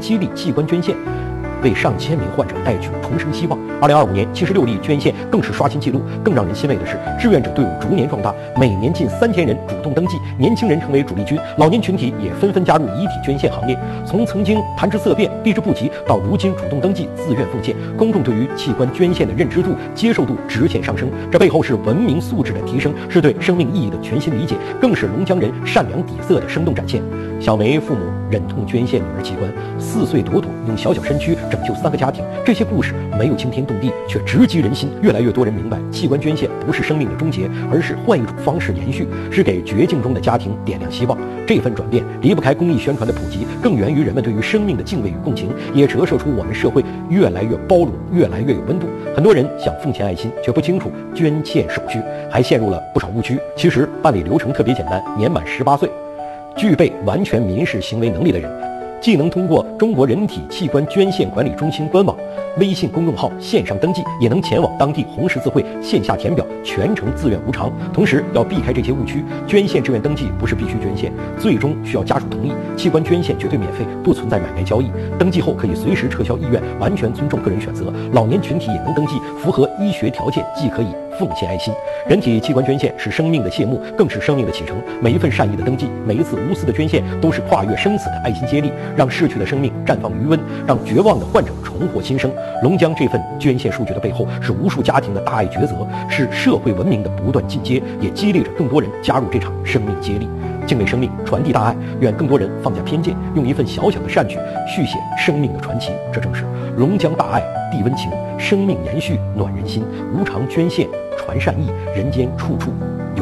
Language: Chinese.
激励器官捐献，为上千名患者带去重生希望。2025年76例捐献更是刷新纪录。更让人欣慰的是，志愿者队伍逐年壮大，每年近3000人主动登记，年轻人成为主力军，老年群体也纷纷加入遗体捐献行列。从曾经谈之色变、避之不及，到如今主动登记、自愿奉献，公众对于器官捐献的认知度、接受度直线上升。这背后是文明素质的提升，是对生命意义的全新理解，更是龙江人善良底色的生动展现。小梅父母忍痛捐献女儿器官，4岁朵朵用小小身躯拯救3个家庭，这些故事没有惊天动地，却直击人心。越来越多人明白，器官捐献不是生命的终结，而是换一种方式延续，是给绝境中的家庭点亮希望。这份转变离不开公益宣传的普及，更源于人们对于生命的敬畏与共情，也折射出我们社会越来越包容，越来越有温度。很多人想奉献爱心，却不清楚捐献手续，还陷入了不少误区。其实办理流程特别简单，年满18岁，具备完全民事行为能力的人，既能通过中国人体器官捐献管理中心官网、微信公众号线上登记，也能前往当地红十字会线下填表，全程自愿无偿。同时要避开这些误区，捐献志愿登记不是必须捐献，最终需要家属同意。器官捐献绝对免费，不存在买卖交易。登记后可以随时撤销意愿，完全尊重个人选择。老年群体也能登记，符合医学条件，既可以奉献爱心。人体器官捐献是生命的谢幕，更是生命的启程。每一份善意的登记，每一次无私的捐献，都是跨越生死的爱心接力，让逝去的生命绽放余温，让绝望的患者重获新生。龙江这份捐献数据的背后，是无数家庭的大爱抉择，是社会文明的不断进阶，也激励着更多人加入这场生命接力。敬畏生命，传递大爱，愿更多人放下偏见，用一份小小的善举续写生命的传奇。这正是龙江大爱，地温情，生命延续暖人心，无偿捐献传善意，人间处处